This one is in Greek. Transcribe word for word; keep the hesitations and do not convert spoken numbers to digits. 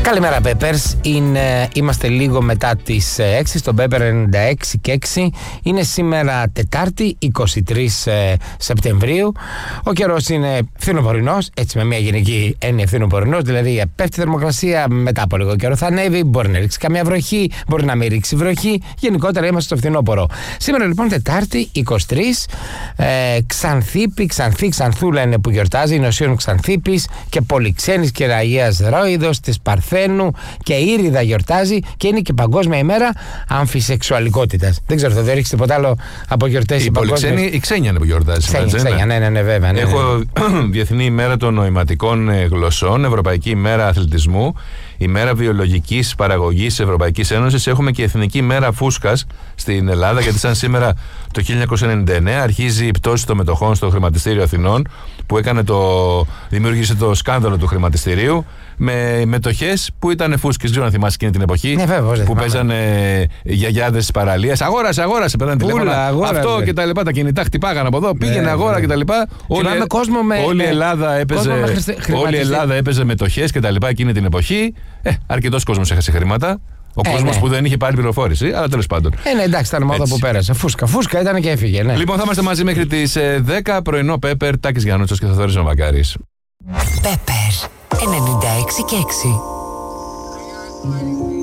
Καλημέρα Peppers, είναι, είμαστε λίγο μετά τις έξι στο Pepper ενενήντα έξι και έξι. Είναι σήμερα Τετάρτη είκοσι τρεις Σεπτεμβρίου. Ο καιρός είναι φθινοπορεινός, έτσι με μια γενική έννοια φθινοπορεινός, δηλαδή πέφτει η θερμοκρασία, μετά από λίγο καιρό θα ανέβει, μπορεί να ρίξει καμία βροχή, μπορεί να μην ρίξει βροχή, γενικότερα είμαστε στο φθινόπορο. Σήμερα λοιπόν Τετάρτη είκοσι τρεις, ε, Ξανθήπη, Ξανθή, Ξανθούλα είναι που γιορτάζει, είναι ο Σίων Ξανθήπης και Πολυξένης και Ραγίας Ρόιδος της Παρθένου και Ήριδα γιορτάζει και είναι και Παγκόσμια ημέρα αμφισεξουαλικότητας. Δεν ξέρω, θα δεν ρίξει τίποτα άλλο από γιορτές. Η Πολυξένη, η Ξένια είναι που γιορτάζει. Ξένια, σήμερα, Ξένια, ναι, ναι, ναι, βέβαια. Ναι, Έχω ναι. Διεθνή ημέρα των νοηματικών γλωσσών, Ευρωπαϊκή ημέρα αθλητισμού, ημέρα βιολογικής παραγωγής Ευρωπαϊκής Ένωσης. Έχουμε και Εθνική ημέρα φούσκας στην Ελλάδα, γιατί σαν σήμερα το χίλια εννιακόσια ενενήντα εννέα αρχίζει η πτώση των μετοχών στο χρηματιστήριο Αθηνών, που έκανε το, δημιούργησε το σκάνδαλο του χρηματιστηρίου με μετοχές που ήταν φούσκες. Δεν ξέρω αν θυμάσαι εκείνη την εποχή, ναι, βέβαια, που παίζανε γιαγιάδες στις παραλίες. Αγόρασε, αγόρασε, πέραν τηλέφωνα. Αυτό και τα λοιπά. Τα κινητά χτυπάγανε από εδώ, πήγαινε, ναι, αγόρα και τα λοιπά. Όλη, με, όλη η Ελλάδα έπαιζε, όλη η Ελλάδα έπαιζε μετοχές και τα λοιπά εκείνη την εποχή. Ε, αρκετός κόσμος έχασε χρήματα. Ο ε, κόσμος, ναι, που δεν είχε πάρει πληροφόρηση, αλλά τέλος πάντων. Ε, ναι, εντάξει, ήταν μόδα που πέρασε. Φούσκα, φούσκα ήταν και έφυγε. Ναι. Λοιπόν, θα είμαστε μαζί μέχρι τις δέκα, πρωινό Pepper, Τάκης Γιαννούτσος και Θοδωρής Μαυροκάρης. Pepper ενενήντα έξι και έξι.